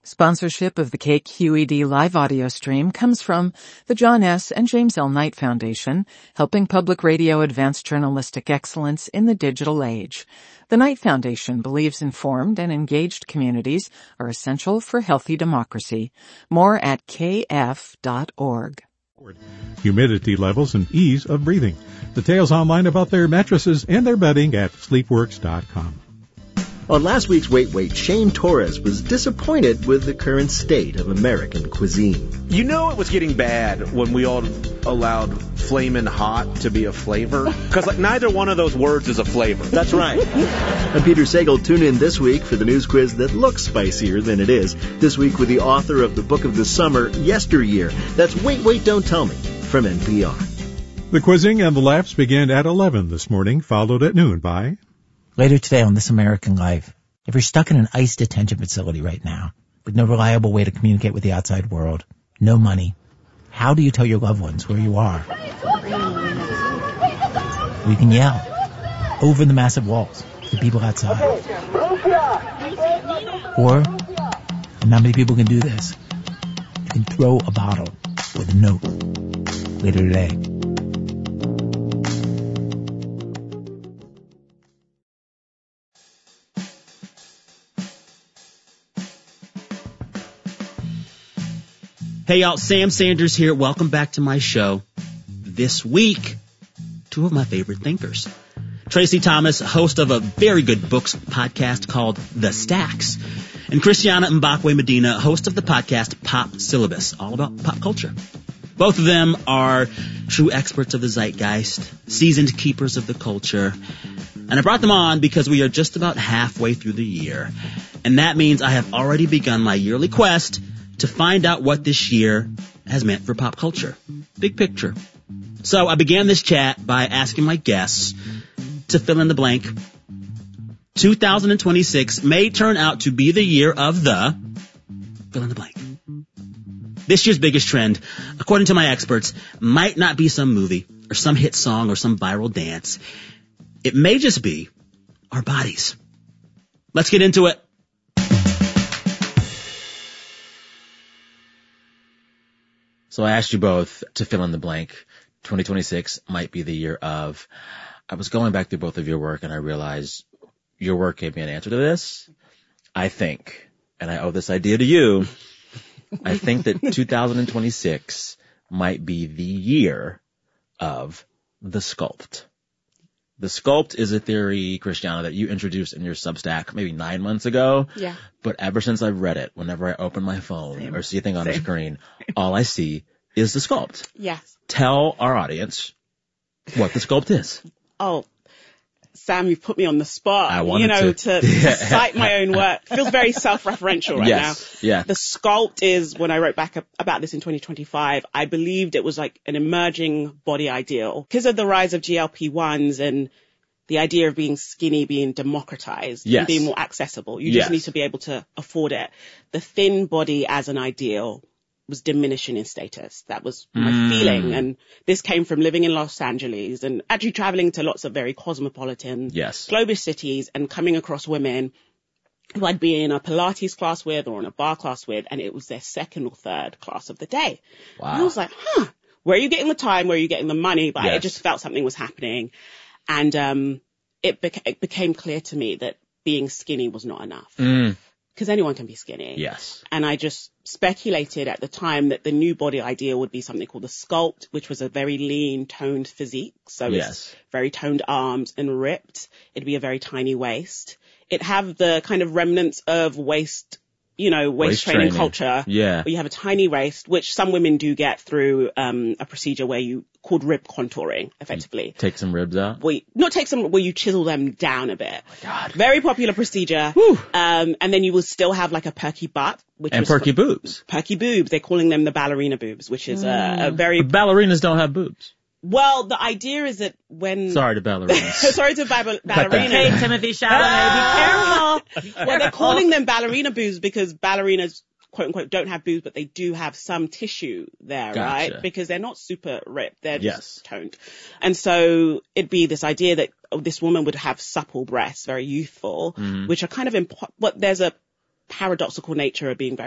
Sponsorship of the KQED live audio stream comes from the John S. and James L. Knight Foundation, helping public radio advance journalistic excellence in the digital age. The Knight Foundation believes informed and engaged communities are essential for healthy democracy. More at kf.org. Humidity levels and ease of breathing. Details online about their mattresses and their bedding at sleepworks.com. On last week's Wait, Shane Torres was disappointed with the current state of American cuisine. You know it was getting bad when we all allowed flamin' hot to be a flavor? Because neither one of those words is a flavor. That's right. I'm Peter Sagal. Tune in this week for the news quiz that looks spicier than it is. This week with the author of the book of the summer, Yesteryear. That's Wait, Don't Tell Me from NPR. The quizzing and the laughs began at 11 this morning, followed at noon by... Later today on This American Life, if you're stuck in an ICE detention facility right now, with no reliable way to communicate with the outside world, no money, how do you tell your loved ones where you are? You can yell over the massive walls to people outside. Or, and not many people can do this, you can throw a bottle with a note later today. Hey y'all, Sam Sanders here. Welcome back to my show. This week, two of my favorite thinkers. Tracy Thomas, host of a very good books podcast called The Stacks. And Christiana Mbakwe Medina, host of the podcast Pop Syllabus, all about pop culture. Both of them are true experts of the zeitgeist, seasoned keepers of the culture. And I brought them on because we are just about halfway through the year. And that means I have already begun my yearly quest to find out what this year has meant for pop culture. Big picture. So I began this chat by asking my guests to fill in the blank. 2026 may turn out to be the year of the fill in the blank. This year's biggest trend, according to my experts, might not be some movie or some hit song or some viral dance. It may just be our bodies. Let's get into it. So I asked you both to fill in the blank. 2026 might be the year of. I was going back through both of your work and I realized your work gave me an answer to this. I think, and I owe this idea to you, I think that 2026 might be the year of the sculpt. The sculpt is a theory, Christiana, that you introduced in your Substack maybe 9 months ago. Yeah. But ever since I've read it, whenever I open my phone or see a thing on the screen, all I see is the sculpt. Yes. Tell our audience what the sculpt is. Oh, Sam, you've put me on the spot. I wanted to cite my own work. Feels very self-referential right now. Yeah. The sculpt is, when I wrote back about this in 2025, I believed it was like an emerging body ideal. Because of the rise of GLP-1s and the idea of being skinny being democratized and being more accessible. You just need to be able to afford it. The thin body as an ideal was diminishing in status. That was my feeling. And this came from living in Los Angeles and actually traveling to lots of very cosmopolitan, global cities and coming across women who I'd be in a Pilates class with or in a bar class with, and it was their second or third class of the day. Wow. And I was like, where are you getting the time? Where are you getting the money? But I just felt something was happening. And it became clear to me that being skinny was not enough. Because anyone can be skinny. Yes. And I just speculated at the time that the new body ideal would be something called the sculpt, which was a very lean, toned physique. So it's very toned arms and ripped. It'd be a very tiny waist. It'd have the kind of remnants of waist training culture. Yeah. Where you have a tiny waist, which some women do get through a procedure called rib contouring, effectively. Take some ribs out? Where you chisel them down a bit. Oh my God. Very popular procedure. And then you will still have like a perky butt. Perky boobs. Perky boobs. They're calling them the ballerina boobs, which is a very... But ballerinas don't have boobs. Well, the idea is that when... Sorry to ballerinas. Sorry to ballerinas. Hey, Timothy Chalamet, be careful. Well, they're calling them ballerina boobs because ballerinas, quote unquote, don't have boobs, but they do have some tissue there, right? Because they're not super ripped. They're just toned. And so it'd be this idea that this woman would have supple breasts, very youthful, which are kind of... there's a paradoxical nature of being very